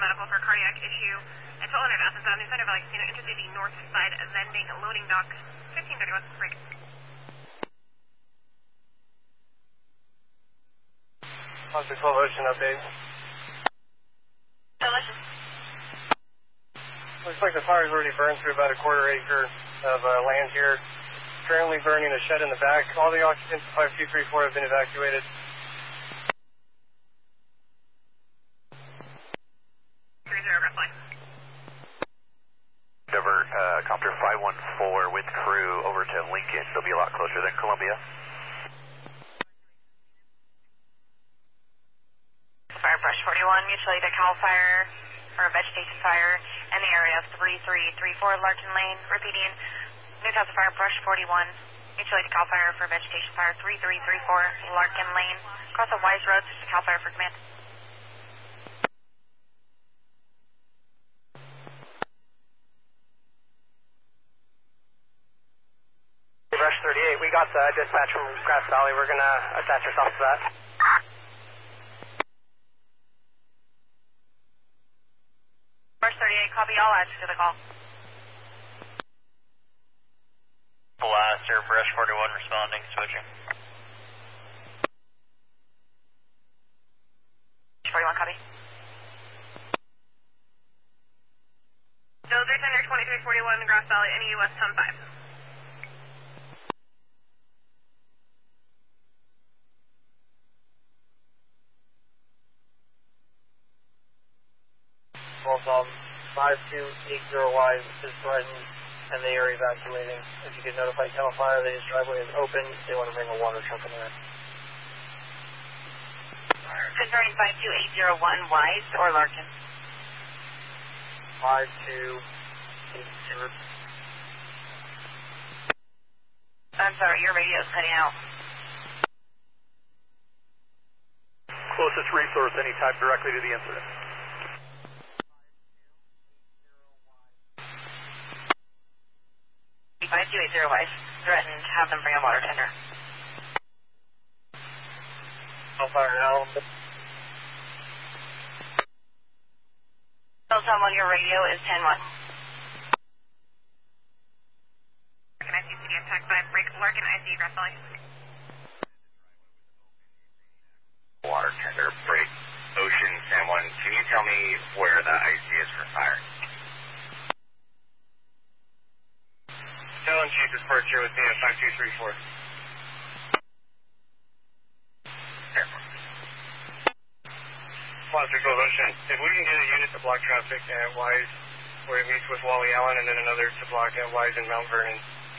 paramedical for cardiac issue at 1200 Athens Avenue, Center Valley Casino, Intercity North Side Vending Loading Dock, 1531, break. Positive 12 Ocean update. Delicious. Looks like the fire's already burned through about a quarter acre of land here. Currently burning a shed in the back. All the occupants of 5234 have been evacuated. Divert copter 514 with crew over to Lincoln. They'll be a lot closer than Columbia. Fire Brush 41, mutually to CAL FIRE for a vegetation fire in the area of 3334 Larkin Lane. Repeating, Newcastle Fire Brush 41, mutually to CAL FIRE for vegetation fire 3334 Larkin Lane. Across the Wise Road to CAL FIRE for command. Brush 38, we got the dispatch from Grass Valley. We're going to attach ourselves to that. Brush 38, copy all, add to the call. Blaster, Brush 41 responding, switching. 41, copy. Dozer Center 2341, Grass Valley, NEUS 10-5. Well, 5280Y is threatened and they are evacuating. If you could notify CAL FIRE that his driveway is open, they want to bring a water truck in there. Concerning 52801 Wise or Larkin? 5280. I'm sorry, your radio's cutting out. Closest resource anytime directly to the incident. 5280 Wise, threatened, have them bring a water tender. CAL FIRE now. Tell someone your radio is 10-1. Larkin IC CD attack by break. Larkin IC Grass Valley. Water tender, break, Ocean, San Juan. Can you tell me where the IC is for fire? Talon Chief is parked here with me at 5234. Positive 12 Ocean. If we can get a unit to block traffic at Wise, where it meets with Wally Allen, and then another to block at Wise and Mount Vernon.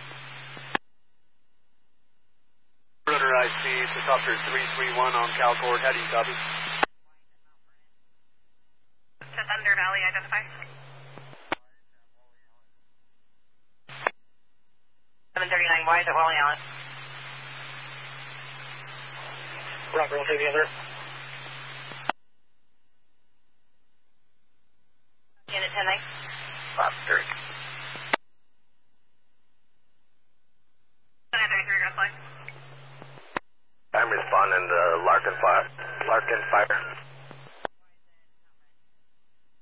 Rudder IC, Helicopter 331 on CalCord. How do you copy? To Thunder Valley, identify. 739 Wise at Wally Allen. Roger, we'll take the other. Unit 10 9. Bob 3. 933 Grass Valley. I'm responding to Larkin Fire. Larkin Fire.